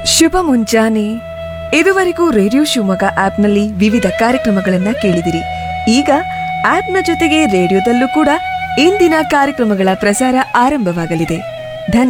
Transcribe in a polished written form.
ಶುಭ ಮುಂಜಾನೆ. ಇದುವರೆಗೂ ರೇಡಿಯೋ ಶಿವಮೊಗ್ಗ ಆಪ್ನಲ್ಲಿ ವಿವಿಧ ಕಾರ್ಯಕ್ರಮಗಳನ್ನ ಕೇಳಿದಿರಿ. ಈಗ ಆಪ್ನ ಜೊತೆಗೆ ರೇಡಿಯೋದಲ್ಲೂ ಕೂಡ ಇಂದಿನ ಕಾರ್ಯಕ್ರಮಗಳ ಪ್ರಸಾರ ಆರಂಭವಾಗಲಿದೆ. ಧನ್ಯವಾದ.